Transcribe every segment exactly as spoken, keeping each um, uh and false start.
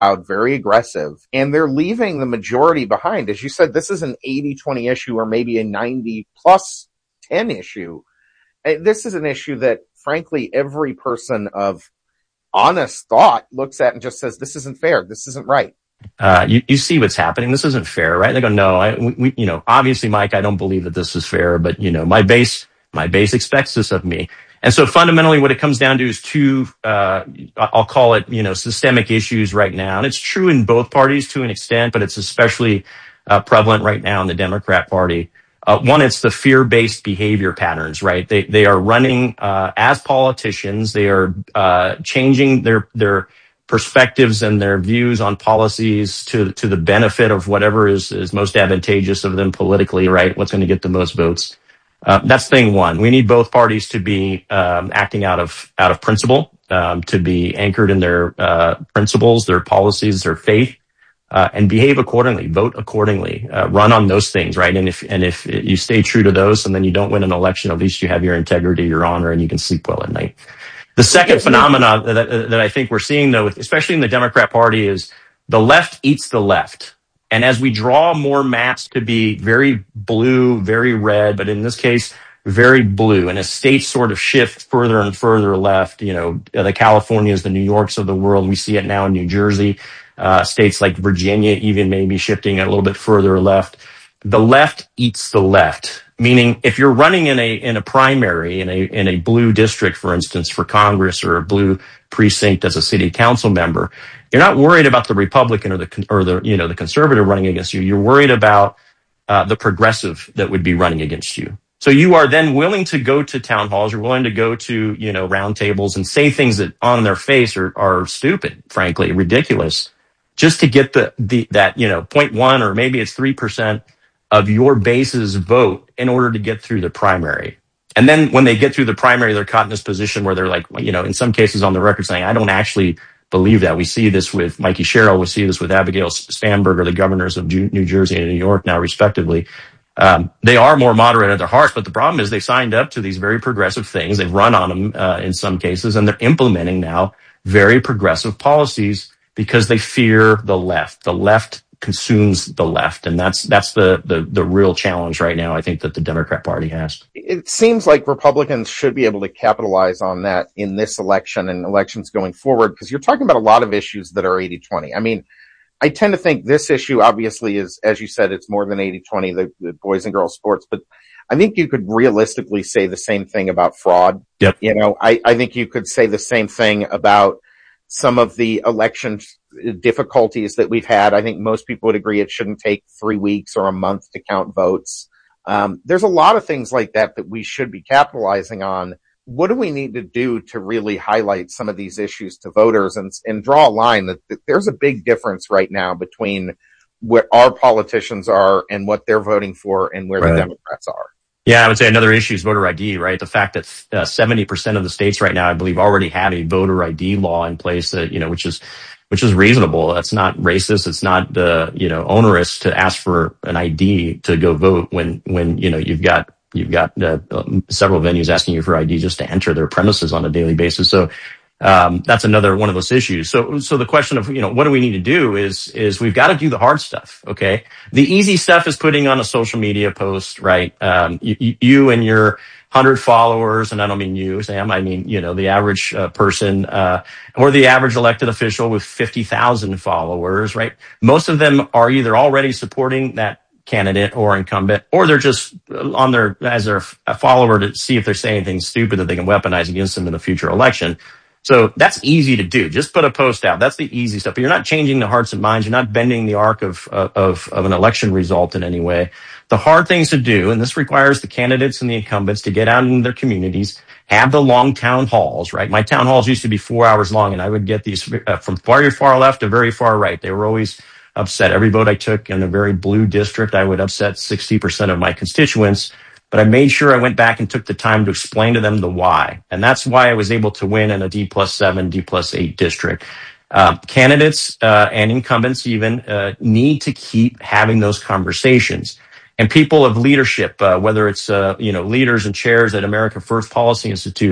very aggressive, and they're leaving the majority behind. As you said, this is an eighty twenty issue or maybe a ninety plus ten issue. This is an issue that, frankly, every person of honest thought looks at and just says, this isn't fair. This isn't right. Uh, you, you see what's happening. This isn't fair, right? They go, no, I, we, you know, obviously, Mike, I don't believe that this is fair, but, you know, my base, my base expects this of me. And so fundamentally what it comes down to is two, uh, I'll call it, you know, systemic issues right now. And it's true in both parties to an extent, but it's especially uh, prevalent right now in the Democrat Party. Uh, one, it's the fear-based behavior patterns, right? They, they are running, uh, as politicians. They are, uh, changing their, their perspectives and their views on policies to, to the benefit of whatever is, is most advantageous of them politically, right? What's going to get the most votes. Uh, that's thing one. We need both parties to be um, acting out of out of principle, um, to be anchored in their uh, principles, their policies, their faith, uh, and behave accordingly, vote accordingly, uh, run on those things, right? And if and if you stay true to those, and then you don't win an election, at least you have your integrity, your honor, and you can sleep well at night. The second phenomenon that, that I think we're seeing, though, especially in the Democrat Party, is the left eats the left. And as we draw more maps to be very blue, very red, but in this case, very blue, and as states sort of shift further and further left, you know, the Californias, the New Yorks of the world, we see it now in New Jersey, uh, states like Virginia even maybe shifting a little bit further left. The left eats the left, meaning if you're running in a, in a primary, in a, in a blue district, for instance, for Congress, or a blue precinct as a city council member, you're not worried about the Republican or the, or the, you know, the conservative running against you. You're worried about, uh, the progressive that would be running against you. So you are then willing to go to town halls. You're willing to go to, you know, round tables and say things that on their face are, are stupid, frankly, ridiculous, just to get the, the, that, you know, zero point one or maybe it's three percent of your base's vote in order to get through the primary. And then when they get through the primary, they're caught in this position where they're like, you know, in some cases on the record saying, I don't actually believe that. We see this with Mikey Sherrill. We see this with Abigail Spanberger, the governors of New Jersey and New York now, respectively. Um, they are more moderate at their hearts, but the problem is they signed up to these very progressive things. They've run on them uh, in some cases, and they're implementing now very progressive policies because they fear the left. The left consumes the left, and that's that's the, the the real challenge right now, I think, that the Democrat Party has. It seems like Republicans should be able to capitalize on that in this election and elections going forward, because you're talking about a lot of issues that are eighty twenty. I mean, I tend to think this issue obviously is, as you said, it's more than eighty twenty, the, the boys and girls sports, but I think you could realistically say the same thing about fraud. Yep. You know, I, I think you could say the same thing about some of the election difficulties that we've had. I think most people would agree it shouldn't take three weeks or a month to count votes. Um, there's a lot of things like that that we should be capitalizing on. What do we need to do to really highlight some of these issues to voters and, and draw a line that, that there's a big difference right now between where our politicians are and what they're voting for and where right. the Democrats are? Yeah, I would say another issue is voter I D, right? The fact that uh, seventy percent of the states right now, I believe, already have a voter I D law in place that, you know, which is, which is reasonable. That's not racist. It's not, uh, you know, onerous to ask for an I D to go vote when, when, you know, you've got, you've got uh, several venues asking you for I D just to enter their premises on a daily basis. So, um, that's another one of those issues. So, so the question of, you know, what do we need to do is, is we've got to do the hard stuff. Okay. The easy stuff is putting on a social media post, right? Um, you, you and your hundred followers, and I don't mean you, Sam, I mean, you know, the average uh, person, uh, or the average elected official with fifty thousand followers, right? Most of them are either already supporting that candidate or incumbent, or they're just on their, as their a follower to see if they're saying anything stupid that they can weaponize against them in the future election. So that's easy to do. Just put a post out. That's the easy stuff. But you're not changing the hearts and minds. You're not bending the arc of, of, of an election result in any way. The hard things to do, and this requires the candidates and the incumbents to get out in their communities, have the long town halls, right? My town halls used to be four hours long, and I would get these uh, from very far left to very far right. They were always upset. Every vote I took in a very blue district, I would upset sixty percent of my constituents. But I made sure I went back and took the time to explain to them the why. And that's why I was able to win in a D plus seven, D plus eight district. Uh, candidates uh, and incumbents even uh, need to keep having those conversations. And people of leadership, uh, whether it's, uh, you know, leaders and chairs at America First Policy Institute,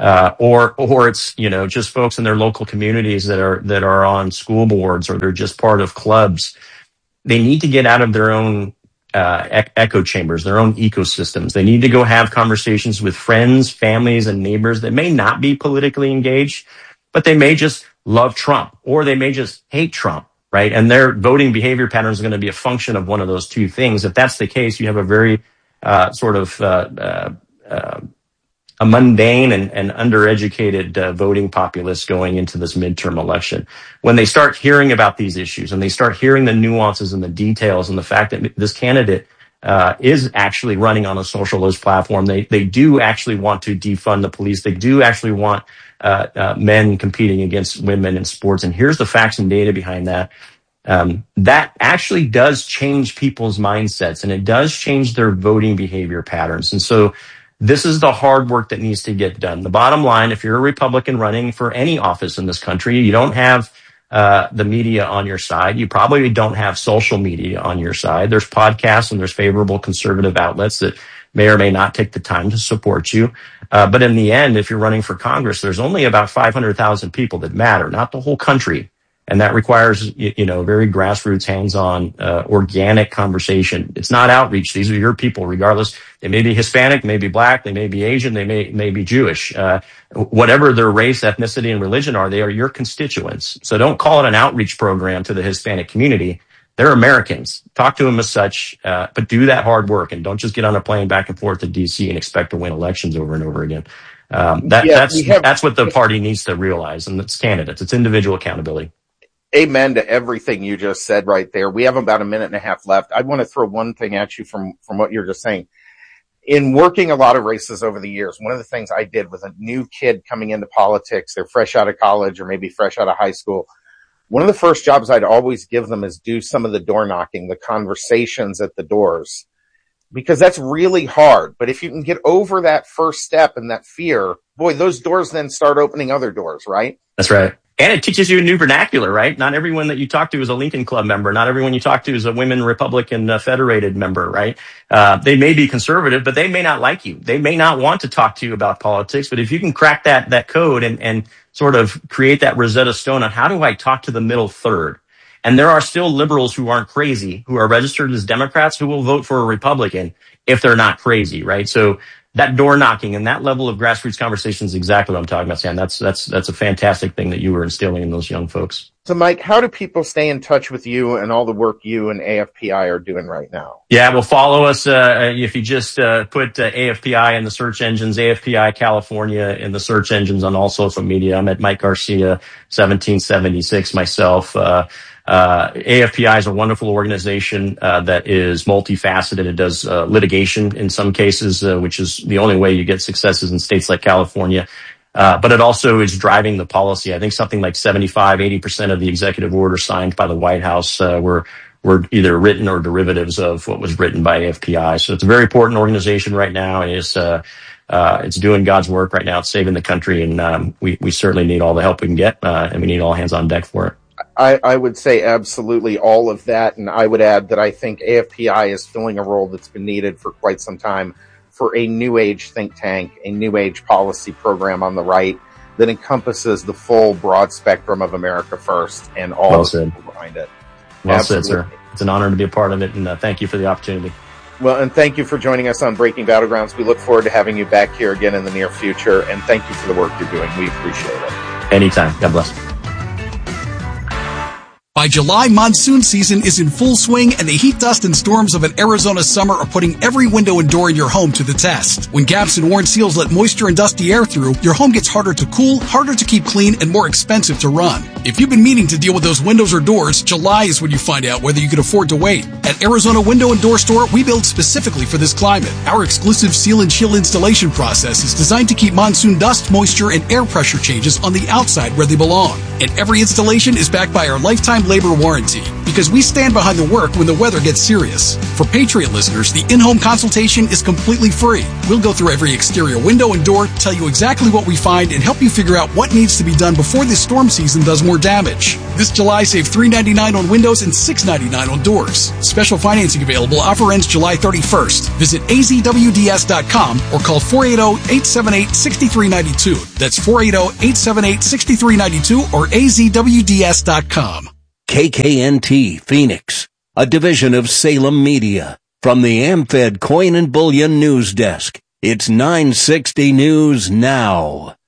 uh, or, or it's, you know, just folks in their local communities that are, that are on school boards, or they're just part of clubs. They need to get out of their own uh, e- echo chambers, their own ecosystems. They need to go have conversations with friends, families, and neighbors that may not be politically engaged, but they may just love Trump, or they may just hate Trump, right? And their voting behavior patterns are going to be a function of one of those two things. If that's the case, you have a very uh, sort of uh, uh, uh, a mundane and, and undereducated uh, voting populace going into this midterm election. When they start hearing about these issues and they start hearing the nuances and the details and the fact that this candidate uh, is actually running on a socialist platform, they, they do actually want to defund the police. They do actually want uh, uh, men competing against women in sports. And here's the facts and data behind that. Um, that actually does change people's mindsets, and it does change their voting behavior patterns. And so this is the hard work that needs to get done. The bottom line, if you're a Republican running for any office in this country, you don't have uh, the media on your side. You probably don't have social media on your side. There's podcasts and there's favorable conservative outlets that may or may not take the time to support you. Uh, but in the end, if you're running for Congress, there's only about five hundred thousand people that matter, not the whole country. And that requires, you know, very grassroots, hands-on, uh, organic conversation. It's not outreach. These are your people, regardless. They may be Hispanic, may be Black, they may be Asian, they may, may be Jewish. Uh, whatever their race, ethnicity, and religion are, they are your constituents. So don't call it an outreach program to the Hispanic community. They're Americans. Talk to them as such, uh, but do that hard work, and don't just get on a plane back and forth to D C and expect to win elections over and over again. Um, that, yeah, that's, have, that's what the party needs to realize, and it's candidates. It's individual accountability. Amen to everything you just said right there. We have about a minute and a half left. I want to throw one thing at you from, from what you're just saying. In working a lot of races over the years, one of the things I did with a new kid coming into politics, they're fresh out of college or maybe fresh out of high school. One of the first jobs I'd always give them is do some of the door knocking, the conversations at the doors, because that's really hard. But if you can get over that first step and that fear, boy, those doors then start opening other doors, right? That's right. And it teaches you a new vernacular, right? Not everyone that you talk to is a Lincoln Club member. Not everyone you talk to is a Women Republican uh, Federated member, right? Uh, they may be conservative, but they may not like you. They may not want to talk to you about politics. But if you can crack that that code and, and sort of create that Rosetta Stone on how do I talk to the middle third? And there are still liberals who aren't crazy, who are registered as Democrats, who will vote for a Republican if they're not crazy, right? So that door knocking and that level of grassroots conversation is exactly what I'm talking about, Sam. That's that's that's a fantastic thing that you were instilling in those young folks. So, Mike, how do people stay in touch with you and all the work you and A F P I are doing right now? Yeah, well, follow us. Uh, if you just uh, put uh, A F P I in the search engines, A F P I California in the search engines on all social media. I'm at Mike Garcia, seventeen seventy-six myself. Uh, Uh, A F P I is a wonderful organization uh, that is multifaceted. It does uh, litigation in some cases, uh, which is the only way you get successes in states like California. Uh, but it also is driving the policy. I think something like seventy-five, eighty percent of the executive orders signed by the White House uh, were were either written or derivatives of what was written by A F P I. So it's a very important organization right now. It's uh, uh, it's doing God's work right now. It's saving the country, and um, we we certainly need all the help we can get, uh, and we need all hands on deck for it. I, I would say absolutely all of that, and I would add that I think A F P I is filling a role that's been needed for quite some time for a new age think tank, a new age policy program on the right that encompasses the full broad spectrum of America First and all well the people behind it. Well absolutely. said, sir. It's an honor to be a part of it, and uh, thank you for the opportunity. Well, and thank you for joining us on Breaking Battlegrounds. We look forward to having you back here again in the near future, and thank you for the work you're doing. We appreciate it. Anytime. God bless. By July, monsoon season is in full swing, and the heat, dust, and storms of an Arizona summer are putting every window and door in your home to the test. When gaps and worn seals let moisture and dusty air through, your home gets harder to cool, harder to keep clean, and more expensive to run. If you've been meaning to deal with those windows or doors, July is when you find out whether you can afford to wait. At Arizona Window and Door Store, we build specifically for this climate. Our exclusive seal and chill installation process is designed to keep monsoon dust, moisture, and air pressure changes on the outside where they belong. And every installation is backed by our lifetime lifetime labor warranty because we stand behind the work when the weather gets serious. For Patriot listeners, the in-home consultation is completely free. We'll go through every exterior window and door, tell you exactly what we find, and help you figure out what needs to be done before this storm season does more damage. This July, save three dollars and ninety-nine cents on windows and six dollars and ninety-nine cents on doors. Special financing available. Offer ends July thirty-first. Visit A Z W D S dot com or call four eight zero, eight seven eight, six three nine two. That's four eight zero, eight seven eight, six three nine two or A Z W D S dot com. K K N T Phoenix, a division of Salem Media. From the AmFed Coin and Bullion News Desk, it's nine sixty News Now.